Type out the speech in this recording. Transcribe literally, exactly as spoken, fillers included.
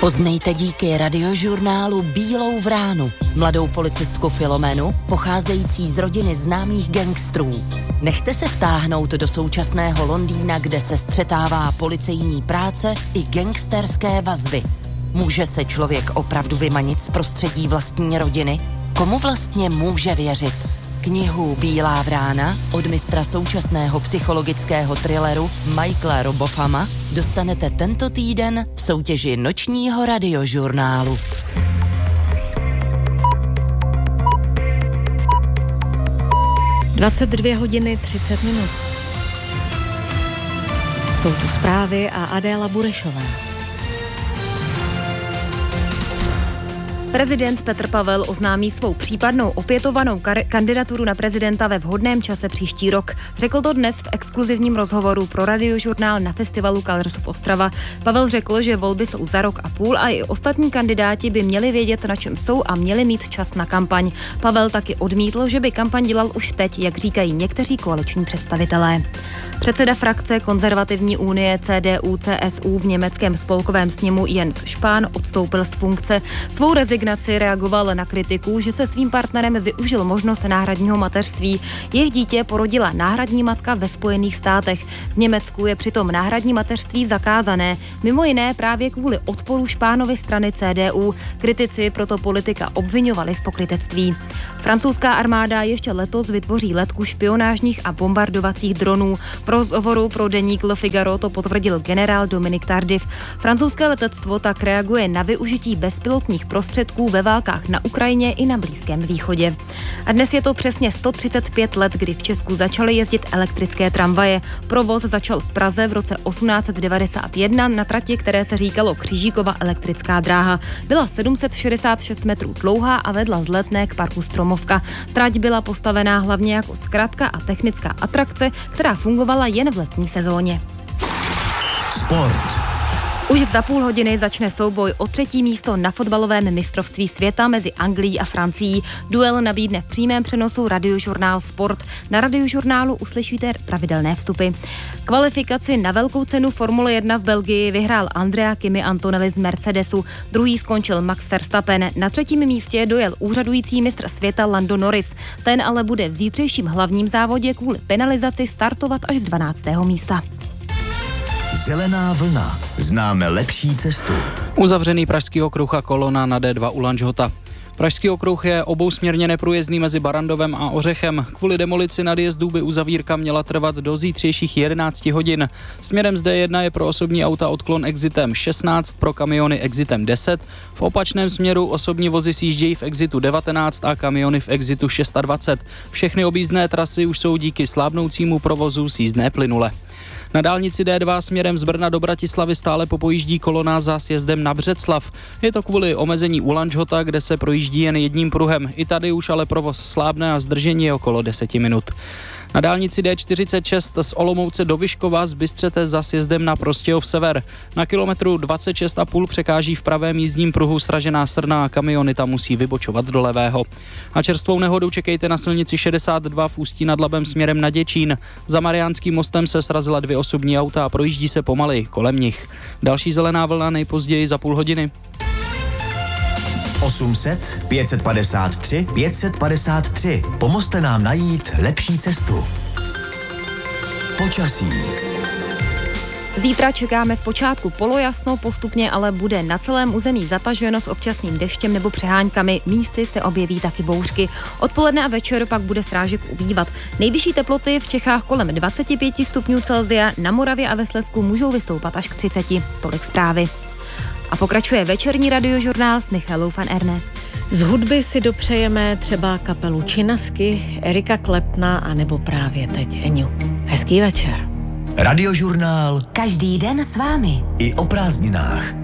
Poznejte díky radiožurnálu Bílou vránu, mladou policistku Filomenu, pocházející z rodiny známých gangstrů. Nechte se vtáhnout do současného Londýna, kde se střetává policejní práce i gangsterské vazby. Může se člověk opravdu vymanit z prostředí vlastní rodiny? Komu vlastně může věřit? Knihu Bílá vrána od mistra současného psychologického thrilleru Michaela Robofama dostanete tento týden v soutěži nočního radiožurnálu. dvacet dvě hodiny třicet minut. Jsou tu zprávy a Adéla Burešová. Prezident Petr Pavel oznámí svou případnou opětovanou kar- kandidaturu na prezidenta ve vhodném čase příští rok. Řekl to dnes v exkluzivním rozhovoru pro radiožurnál na festivalu Colors of Ostrava. Pavel řekl, že volby jsou za rok a půl a i ostatní kandidáti by měli vědět, na čem jsou a měli mít čas na kampaň. Pavel taky odmítl, že by kampaň dělal už teď, jak říkají někteří koaliční představitelé. Předseda frakce Konzervativní unie C D U C S U v německém spolkovém sněmu Jens Spahn odstoupil z funkce. Svou rezignaci reagoval na kritiku, že se svým partnerem využil možnost náhradního mateřství. Jejich dítě porodila náhradní matka ve Spojených státech. V Německu je přitom náhradní mateřství zakázané, mimo jiné právě kvůli odporu Spahnovy strany C D U. Kritici proto politika obviňovali z pokrytectví. Francouzská armáda ještě letos vytvoří letku špionážních a bombardovacích dronů. V rozhovoru pro deník Le Figaro to potvrdil generál Dominique Tardif. Francouzské letectvo tak reaguje na využití bezpilotních prostředků ve válkách na Ukrajině i na Blízkém východě. A dnes je to přesně sto třicet pět let, kdy v Česku začaly jezdit elektrické tramvaje. Provoz začal v Praze v roce osmnáct set devadesát jedna na trati, které se říkalo Křížíkova elektrická dráha. Byla sedm set šedesát šest metrů dlouhá a vedla z Letné k parku Stromovka. Trať byla postavená hlavně jako zkratka a technická atrakce, která fungovala jen v letní sezóně. Sport. Už za půl hodiny začne souboj o třetí místo na fotbalovém mistrovství světa mezi Anglií a Francií. Duel nabídne v přímém přenosu radiožurnál Sport. Na radiožurnálu uslyšíte pravidelné vstupy. Kvalifikaci na velkou cenu Formule jedna v Belgii vyhrál Andrea Kimi Antonelli z Mercedesu. Druhý skončil Max Verstappen. Na třetím místě dojel úřadující mistr světa Lando Norris. Ten ale bude v zítřejším hlavním závodě kvůli penalizaci startovat až z dvanáctého místa. Zelená vlna. Známe lepší cestu. Uzavřený Pražský okruh a kolona na D dva u Lanžhota. Pražský okruh je obousměrně neprůjezdný mezi Barandovem a Ořechem. Kvůli demolici nadjezdů by uzavírka měla trvat do zítřejších jedenáct hodin. Směrem z D jedna je pro osobní auta odklon exitem šestnáct, pro kamiony exitem deset. V opačném směru osobní vozy sjíždějí v exitu devatenáct a kamiony v exitu dvacet šest. Všechny objízdné trasy už jsou díky slábnoucímu provozu sjízdné plynule. Na dálnici D dva směrem z Brna do Bratislavy stále popojíždí kolona za sjezdem na Břeclav. Je to kvůli omezení u Lanžhota, kde se projíždí jen jedním pruhem. I tady už ale provoz slábne a zdržení je okolo deset minut. Na dálnici D čtyřicet šest z Olomouce do Vyškova z Bystřete za sjezdem na Prostějov sever. Na kilometru dvacet šest a půl překáží v pravém jízdním pruhu sražená srna a kamiony tam musí vybočovat do levého. A čerstvou nehodu čekejte na silnici šedesát dva v Ústí nad Labem směrem na Děčín. Za Mariánským mostem se srazila dvě osobní auta a projíždí se pomaly kolem nich. Další zelená vlna nejpozději za půl hodiny. osm set, pět set padesát tři, pět set padesát tři. Pomozte nám najít lepší cestu. Počasí. Zítra čekáme zpočátku polojasno, postupně ale bude na celém území zataženo s občasným deštěm nebo přeháňkami. Místy se objeví taky bouřky. Odpoledne a večer pak bude srážek ubývat. Nejvyšší teploty v Čechách kolem dvacet pět stupňů Celsia, na Moravě a ve Slezsku můžou vystoupat až k třiceti. Tolik zprávy. A pokračuje večerní radiožurnál s Michalou van Erne. Z hudby si dopřejeme třeba kapelu Činasky, Erika Klepna a nebo právě teď Eňu. Hezký večer. Radiožurnál. Každý den s vámi. I o prázdninách.